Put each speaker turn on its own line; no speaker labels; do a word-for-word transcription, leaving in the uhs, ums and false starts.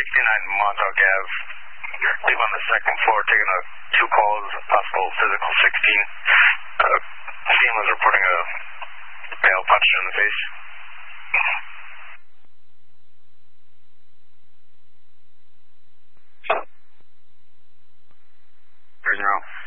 sixty-nine Montauk Ave. Live on the second floor, taking a, two calls, possible physical sixteen. Uh, Team was reporting a male punched in the face. There's no.